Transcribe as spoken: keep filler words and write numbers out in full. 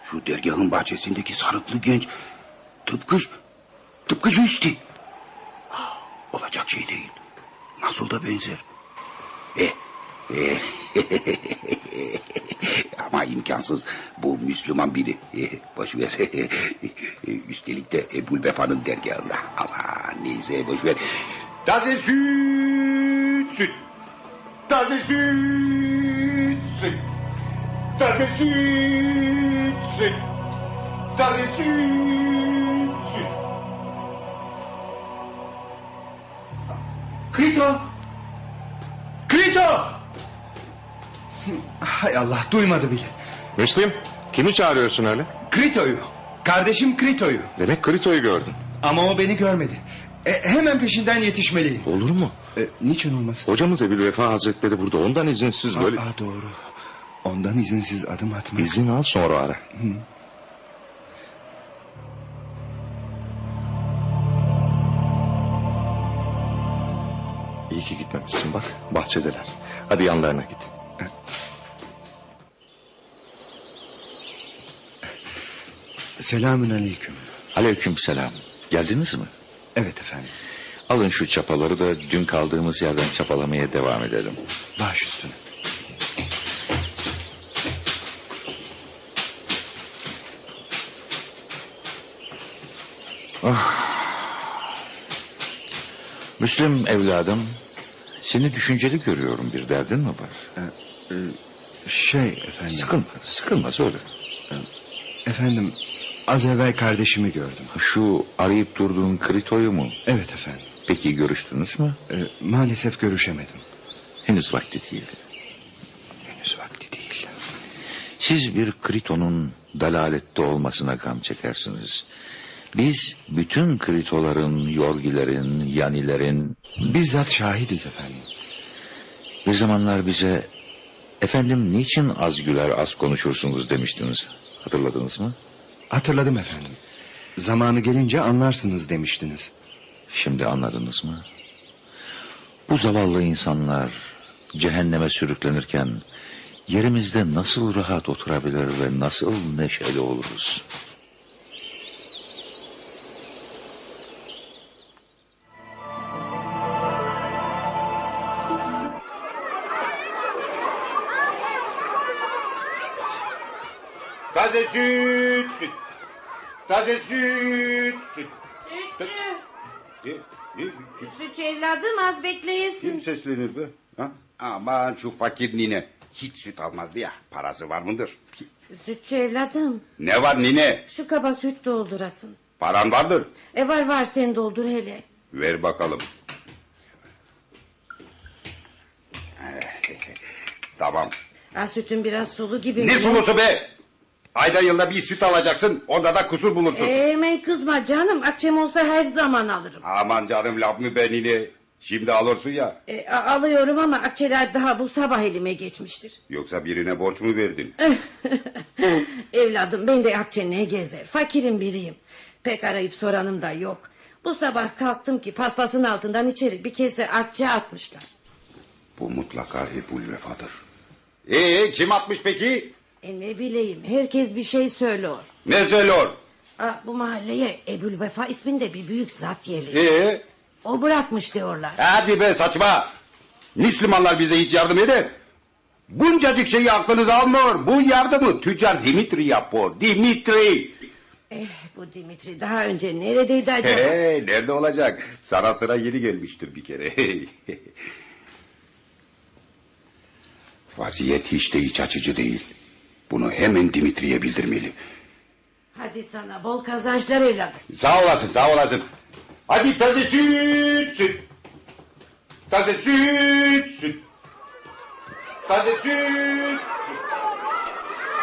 Şu dergahın bahçesindeki sarıklı genç tıpkı tıpkı Justi. Olacak şey değil. Nasıl da benzer. E, e, ama imkansız. Bu Müslüman biri. E, boş ver. Üstelik de Ebu Vefa'nın dergahında. Ama neyse boş ver. Taze süt, süt. Taze süt, süt. Taze süt, süt. Taze süt, süt. Krito! Krito! Hay Allah, duymadı bile. Müslim, kimi çağırıyorsun öyle? Krito'yu. Kardeşim Krito'yu. Demek Krito'yu gördün. Ama o beni görmedi. E, hemen peşinden yetişmeliyim. Olur mu? E, niçin olmasın? Hocamız Ebu Vefa Hazretleri burada. Ondan izinsiz böyle... Aa, doğru. Ondan izinsiz adım atmak. İzin al, sonra ara. Hı. İyi ki gitmemişsin bak. Bahçedeler. Hadi yanlarına git. Selamün aleyküm. Aleykümselam. Geldiniz mi? Evet efendim. Alın şu çapaları da dün kaldığımız yerden çapalamaya devam edelim. Baş üstüne. Ah. Müslüm evladım, seni düşünceli görüyorum. Bir derdin mi var? Ee, e, şey efendim. Sıkılma, sıkılma söyle. Efendim, az evvel kardeşimi gördüm. Şu arayıp durduğun Krito'yu mu? Evet efendim. Peki görüştünüz mü? Ee, maalesef görüşemedim. Henüz vakti değil. Henüz vakti değil. Siz bir Krito'nun dalalette olmasına gam çekersiniz. Biz bütün Kritoların, Yorgilerin, Yanilerin... Bizzat şahidiz efendim. Bir zamanlar bize... Efendim niçin az güler az konuşursunuz demiştiniz. Hatırladınız mı? Hatırladım efendim. Zamanı gelince anlarsınız demiştiniz. Şimdi anladınız mı? Bu zavallı insanlar cehenneme sürüklenirken... yerimizde nasıl rahat oturabilir ve nasıl neşeli oluruz? Taze süt, süt. Taze süt, süt. Sütçü. Ne, ne, Sütçü evladım, az bekleyesin. kim seslenir be? Ha? Aman şu fakir nine. Hiç süt almazdı ya. Parası var mıdır? Sütçü evladım. Ne var nine? Şu kaba süt doldurasın. Paran vardır. E var var, sen doldur hele. Ver bakalım. Tamam. Ha, sütün biraz sulu gibi. Ne mi? sulusu be? Ayda yılda bir süt alacaksın. Onda da kusur bulursun. E, hemen kızma canım. Akşam olsa her zaman alırım. Aman canım, laf mı be nine? Şimdi alırsın ya. E, a- alıyorum ama akçeler daha bu sabah elime geçmiştir. Yoksa birine borç mu verdin? Evladım, ben de akçe gezer. Fakirim biriyim. Pek arayıp soranım da yok. Bu sabah kalktım ki paspasın altından içeri bir kese akçe atmışlar. Bu mutlaka Ebu Vefa'dır. Ee, kim atmış peki? E ne bileyim, herkes bir şey söylüyor. Ne söylüyor? Aa, bu mahalleye Ebu Vefa isminde bir büyük zat yerleşti. Ee? O bırakmış diyorlar. Hadi be saçma. Müslümanlar bize hiç yardım eder. Buncacık şeyi aklınız almıyor. Bu yardımı tüccar Dimitri yapıyor. Dimitri. Eh, bu Dimitri daha önce neredeydi acaba? Hey, nerede olacak? Sana sıra yeni gelmiştir bir kere. Vaziyet hiç de iç açıcı değil. Bunu hemen Dimitri'ye bildirmeli. Hadi sana bol kazançlar evladım. Sağ olasın, sağ olasın. Hadi taze süt, süt. Taze süt, süt. Taze süt,